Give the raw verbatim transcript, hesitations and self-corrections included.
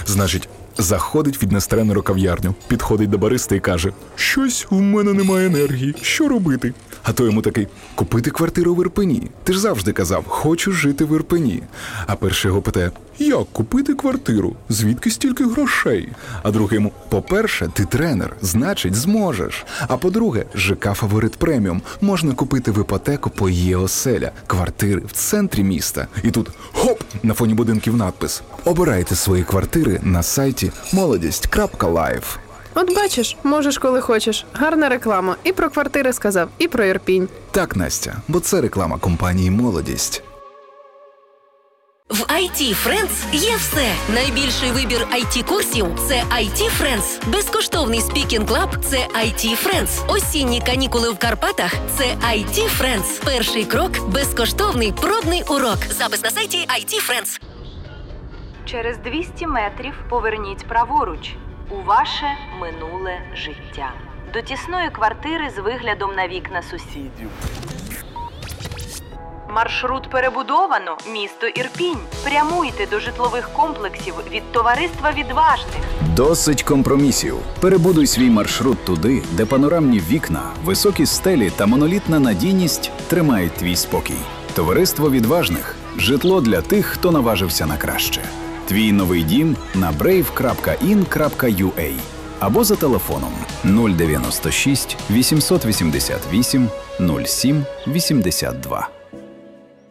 Значить, заходить фітнес-тренер у кав'ярню, підходить до бариста і каже: «Щось в мене немає енергії, що робити?» А той йому такий: «Купити квартиру в Ірпені. Ти ж завжди казав, хочу жити в Ірпені». А перший його питає: «Як купити квартиру? Звідки стільки грошей?» А другий йому: «По-перше, ти тренер, значить зможеш. А по-друге, ЖК «Фаворит Преміум» можна купити в іпотеку по ЄОселя, квартири в центрі міста». І тут хоп, на фоні будинків надпис: «Обирайте свої квартири на сайті молодість крапка лайф». От бачиш, можеш коли хочеш. Гарна реклама. І про квартири сказав, і про Ірпінь. Так, Настя, бо це реклама компанії «Молодість». В ай ті Friends є все. Найбільший вибір ай ті-курсів – це ай ті Friends. Безкоштовний спікінг-клаб – це ай ті Friends. Осінні канікули в Карпатах – це ай ті Friends. Перший крок – безкоштовний пробний урок. Запис на сайті ай ті Friends. Через двісті метрів поверніть праворуч у ваше минуле життя. До тісної квартири з виглядом на вікна сусідів. Маршрут перебудовано. Місто Ірпінь. Прямуйте до житлових комплексів від товариства відважних. Досить компромісів. Перебудуй свій маршрут туди, де панорамні вікна, високі стелі та монолітна надійність тримають твій спокій. Товариство відважних. Житло для тих, хто наважився на краще. Твій новий дім на брейв крапка ін крапка ю а або за телефоном нуль дев'яносто шість вісімсот вісімдесят вісім нуль сім вісімдесят два.